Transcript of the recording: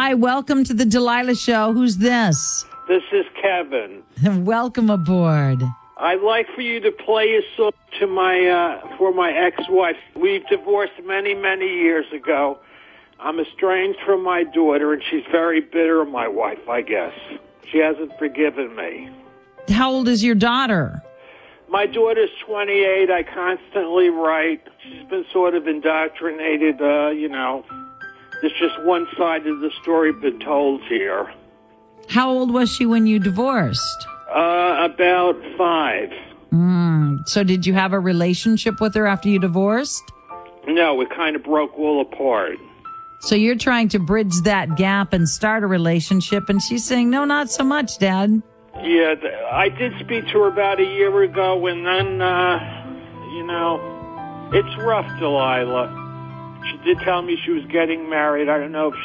Hi, welcome to the Delilah Show. Who's this? This is Kevin. Welcome aboard. I'd like for you to play a song to for my ex-wife. We've divorced many, many years ago. I'm estranged from my daughter, and she's very bitter of my wife, I guess. She hasn't forgiven me. How old is your daughter? My daughter's 28. I constantly write. She's been sort of indoctrinated, There's just one side of the story been told here. How old was she when you divorced? About 5. So did you have a relationship with her after you divorced? No, it kind of broke all apart. So you're trying to bridge that gap and start a relationship, and she's saying, no, not so much, Dad. Yeah, I did speak to her about a year ago, and then, it's rough, Delilah. She did tell me she was getting married. I don't know if